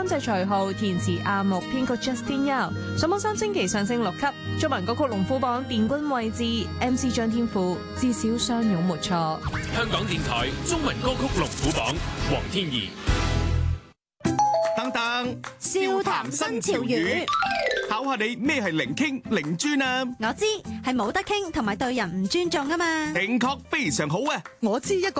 隻徐浩，填詞阿木，編曲 Justin Yao。上榜3星期上升6級。中文歌曲龍虎榜殿軍位置 ，MC 張天賦至少相擁沒錯。 香港電台中文歌曲龍虎榜，黃天怡。 等等， 笑談新潮語， 考下你咩係零傾零專啊？ 我知係冇得傾同埋對人唔尊重啊嘛。 正確，非常好啊！ 我知一個